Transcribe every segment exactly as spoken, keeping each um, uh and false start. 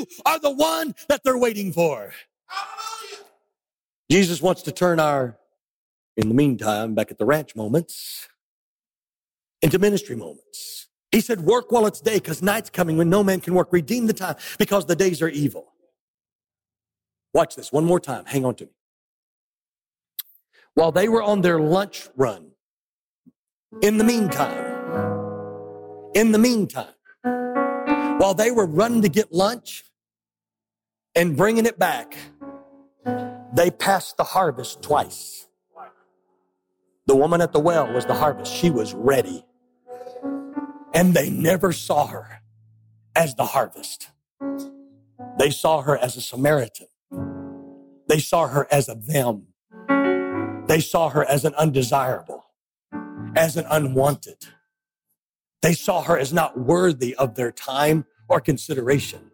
You are the one that they're waiting for. Jesus wants to turn our, in the meantime, back at the ranch moments, into ministry moments. He said, work while it's day, because night's coming when no man can work. Redeem the time, because the days are evil. Watch this one more time. Hang on to me. While they were on their lunch run, in the meantime, in the meantime, while they were running to get lunch and bringing it back, they passed the harvest twice. The woman at the well was the harvest. She was ready. And they never saw her as the harvest. They saw her as a Samaritan. They saw her as a them. They saw her as an undesirable, as an unwanted. They saw her as not worthy of their time or consideration.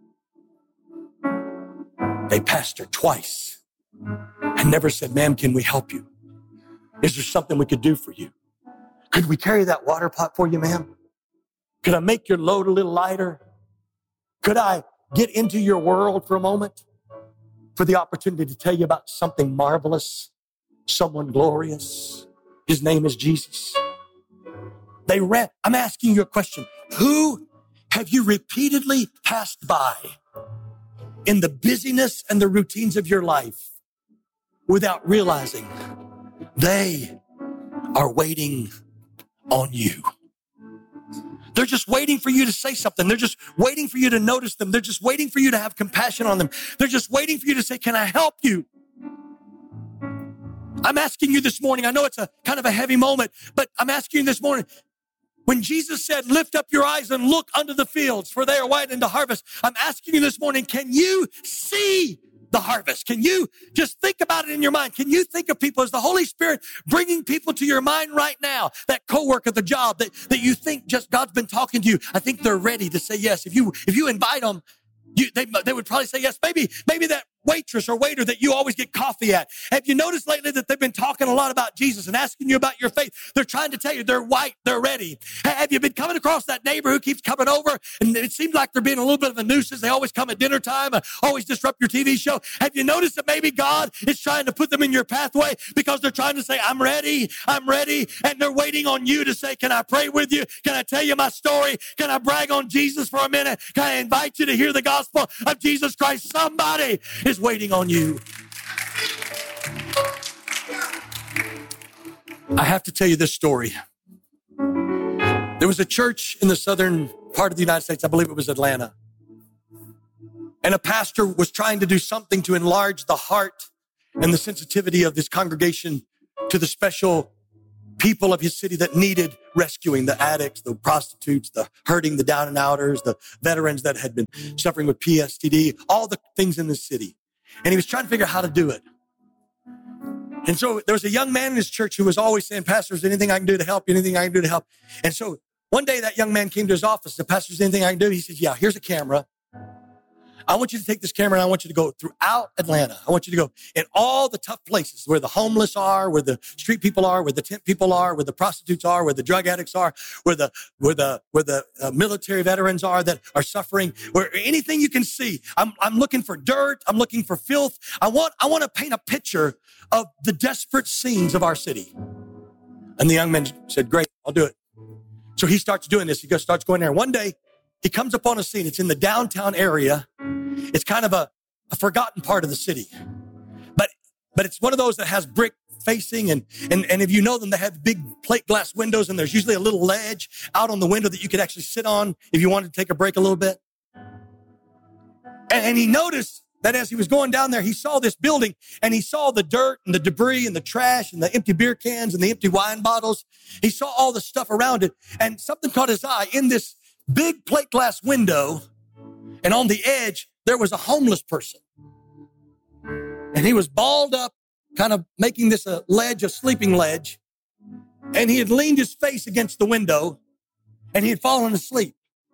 They passed her twice and never said, ma'am, can we help you? Is there something we could do for you? Could we carry that water pot for you, ma'am? Could I make your load a little lighter? Could I get into your world for a moment for the opportunity to tell you about something marvelous, someone glorious? His name is Jesus. They ran. I'm asking you a question. Who have you repeatedly passed by in the busyness and the routines of your life without realizing they are waiting on you? They're just waiting for you to say something. They're just waiting for you to notice them. They're just waiting for you to have compassion on them. They're just waiting for you to say, can I help you? I'm asking you this morning, I know it's a kind of a heavy moment, but I'm asking you this morning, when Jesus said, lift up your eyes and look unto the fields, for they are white unto harvest, I'm asking you this morning, can you see the harvest? Can you just think about it in your mind? Can you think of people as the Holy Spirit bringing people to your mind right now? That coworker at the job that, that you think just God's been talking to you. I think they're ready to say yes. If you, if you invite them, you, they, they would probably say yes. Maybe, maybe that waitress or waiter that you always get coffee at. Have you noticed lately that they've been talking a lot about Jesus and asking you about your faith? They're trying to tell you they're white, they're ready. Have you been coming across that neighbor who keeps coming over and it seems like they're being a little bit of a nuisance? They always come at dinner time, and always disrupt your T V show. Have you noticed that maybe God is trying to put them in your pathway because they're trying to say, I'm ready, I'm ready, and they're waiting on you to say, can I pray with you? Can I tell you my story? Can I brag on Jesus for a minute? Can I invite you to hear the gospel of Jesus Christ? Somebody is waiting on you. I have to tell you this story. There was a church in the southern part of the United States, I believe it was Atlanta, and a pastor was trying to do something to enlarge the heart and the sensitivity of this congregation to the special people of his city that needed rescuing: the addicts, the prostitutes, the hurting, the down and outers, the veterans that had been suffering with P S T D, all the things in the city. And he was trying to figure out how to do it. And so there was a young man in his church who was always saying, Pastor, is there anything I can do to help you? Anything I can do to help? And so one day that young man came to his office. The pastor, is there anything I can do? He said, yeah, here's a camera. I want you to take this camera and I want you to go throughout Atlanta. I want you to go in all the tough places where the homeless are, where the street people are, where the tent people are, where the prostitutes are, where the drug addicts are, where the, where the, where the uh, military veterans are that are suffering, where anything you can see. I'm, I'm looking for dirt. I'm looking for filth. I want, I want to paint a picture of the desperate scenes of our city. And the young man said, great, I'll do it. So he starts doing this. He goes, starts going there. One day he comes upon a scene. It's in the downtown area. It's kind of a, a forgotten part of the city, but, but it's one of those that has brick facing. And, and, and if you know them, they have big plate glass windows, and there's usually a little ledge out on the window that you could actually sit on if you wanted to take a break a little bit. And, and he noticed that as he was going down there, he saw this building, and he saw the dirt and the debris and the trash and the empty beer cans and the empty wine bottles. He saw all the stuff around it, and something caught his eye. In this big plate glass window and on the edge, there was a homeless person. And he was balled up, kind of making this a ledge, a sleeping ledge. And he had leaned his face against the window, and he had fallen asleep.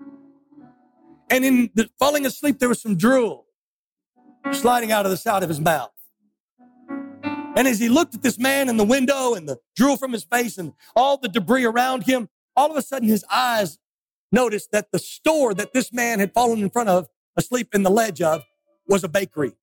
And in the falling asleep, there was some drool sliding out of the side of his mouth. And as he looked at this man in the window and the drool from his face and all the debris around him, all of a sudden his eyes noticed that the store that this man had fallen in front of asleep in the ledge of was a bakery.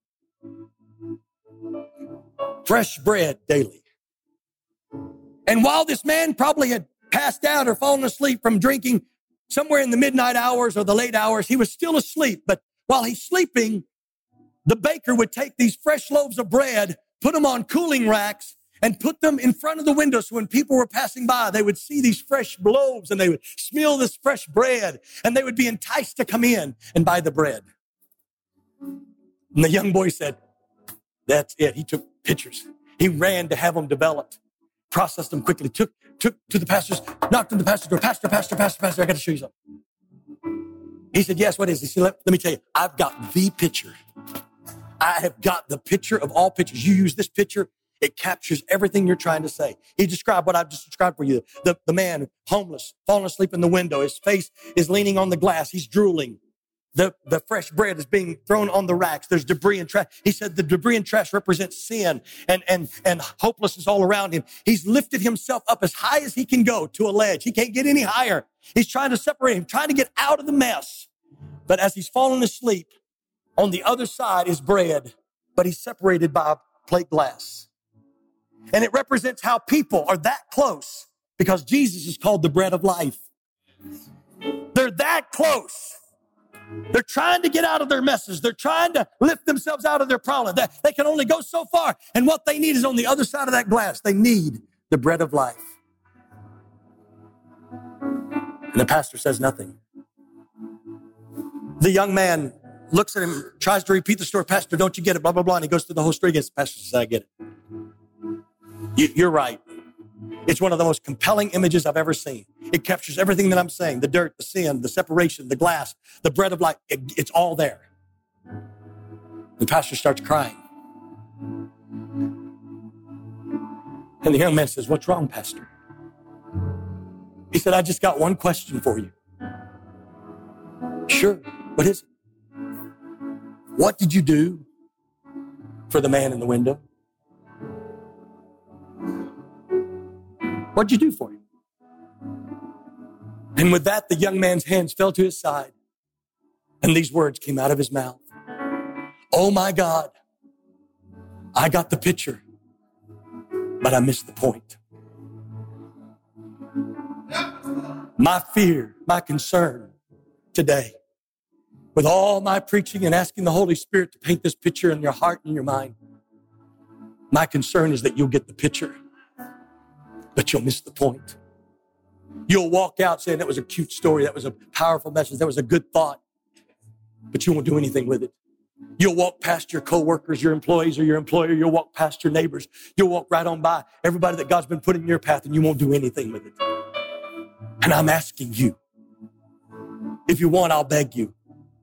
Fresh bread daily. And while this man probably had passed out or fallen asleep from drinking somewhere in the midnight hours or the late hours, he was still asleep. But while he's sleeping, the baker would take these fresh loaves of bread, put them on cooling racks, and put them in front of the window so when people were passing by, they would see these fresh loaves and they would smell this fresh bread and they would be enticed to come in and buy the bread. And the young boy said, that's it. He took pictures. He ran to have them developed, processed them quickly, took, took to the pastor's, knocked on the pastor's door. Pastor, pastor, pastor, pastor, I got to show you something. He said, yes, what is it? He said, let, let me tell you, I've got the picture. I have got the picture of all pictures. You use this picture, it captures everything you're trying to say. He described what I've just described for you. The, the man, homeless, falling asleep in the window. His face is leaning on the glass. He's drooling. The, the fresh bread is being thrown on the racks. There's debris and trash. He said the debris and trash represents sin and, and, and hopelessness all around him. He's lifted himself up as high as he can go to a ledge. He can't get any higher. He's trying to separate him, trying to get out of the mess. But as he's fallen asleep, on the other side is bread, but he's separated by plate glass. And it represents how people are that close because Jesus is called the bread of life. They're that close. They're trying to get out of their messes. They're trying to lift themselves out of their problem. They, they can only go so far. And what they need is on the other side of that glass. They need the bread of life. And the pastor says nothing. The young man looks at him, tries to repeat the story. Pastor, don't you get it? Blah, blah, blah. And he goes through the whole story again. The pastor says, I get it. You, you're right. It's one of the most compelling images I've ever seen. It captures everything that I'm saying. The dirt, the sin, the separation, the glass, the bread of life. It, it's all there. The pastor starts crying. And the young man says, what's wrong, Pastor? He said, I just got one question for you. Sure. What is it? What did you do for the man in the window? What'd you do for him? And with that, the young man's hands fell to his side. And these words came out of his mouth. Oh my God, I got the picture, but I missed the point. My fear, my concern today, with all my preaching and asking the Holy Spirit to paint this picture in your heart and your mind, my concern is that you'll get the picture, but you'll miss the point. You'll walk out saying that was a cute story, that was a powerful message, that was a good thought, but you won't do anything with it. You'll walk past your coworkers, your employees, or your employer. You'll walk past your neighbors. You'll walk right on by everybody that God's been putting in your path, and you won't do anything with it. And I'm asking you, if you want, I'll beg you.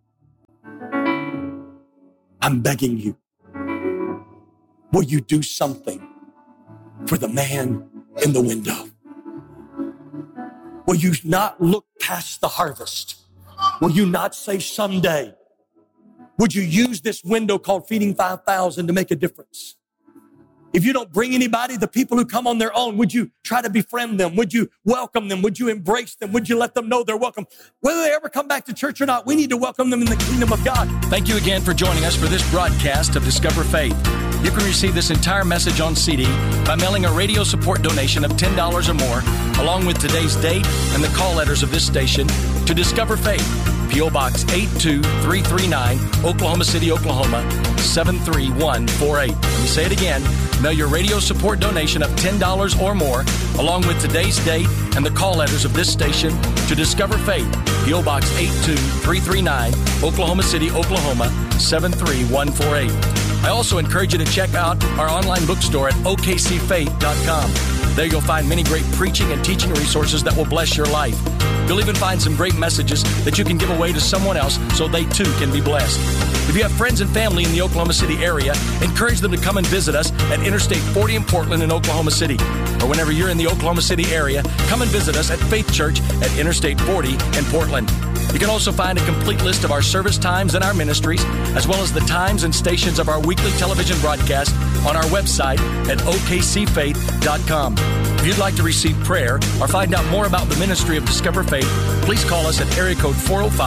I'm begging you. Will you do something for the man in the window? Will you not look past the harvest? Will you not say someday? Would you use this window called Feeding five thousand to make a difference? If you don't bring anybody, the people who come on their own, would you try to befriend them? Would you welcome them? Would you embrace them? Would you let them know they're welcome? Whether they ever come back to church or not, we need to welcome them in the kingdom of God. Thank you again for joining us for this broadcast of Discover Faith. You can receive this entire message on C D by mailing a radio support donation of ten dollars or more, along with today's date and the call letters of this station, to Discover Faith, P O Box eight two three three nine, Oklahoma City, Oklahoma, seven three one four eight. Let me say it again. Mail your radio support donation of ten dollars or more, along with today's date and the call letters of this station, to Discover Faith, P O Box eight two three three nine, Oklahoma City, Oklahoma, seven three one four eight. I also encourage you to check out our online bookstore at O K C faith dot com. There you'll find many great preaching and teaching resources that will bless your life. You'll even find some great messages that you can give away to someone else so they too can be blessed. If you have friends and family in the Oklahoma City area, encourage them to come and visit us at Interstate forty in Portland in Oklahoma City. Or whenever you're in the Oklahoma City area, come and visit us at Faith Church at Interstate forty in Portland. You can also find a complete list of our service times and our ministries, as well as the times and stations of our weekly television broadcast on our website at O K C faith dot com. If you'd like to receive prayer or find out more about the ministry of Discover Faith, please call us at area code four oh five,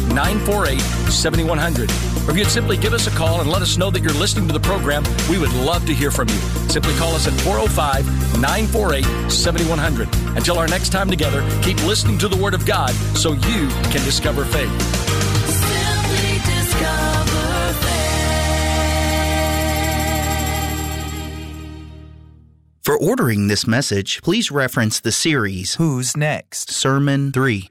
nine four eight, seven one zero zero. Or if you'd simply give us a call and let us know that you're listening to the program, we would love to hear from you. Simply call us at four oh five, nine four eight, seven one zero zero. Until our next time together, keep listening to the Word of God so you can discover faith. Simply discover faith. For ordering this message, please reference the series Who's Next? Sermon three.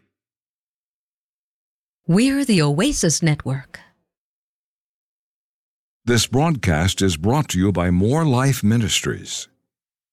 We're the Oasis Network. This broadcast is brought to you by More Life Ministries.